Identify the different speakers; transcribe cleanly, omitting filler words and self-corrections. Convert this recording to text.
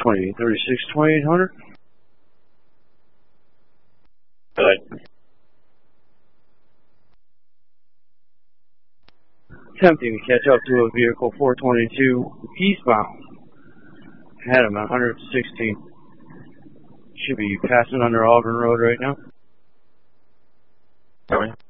Speaker 1: 2836, 2800.
Speaker 2: Good.
Speaker 1: Attempting to catch up to a vehicle 422 eastbound. Had him at 116. Should be passing under Auburn Road right now.
Speaker 2: Coming.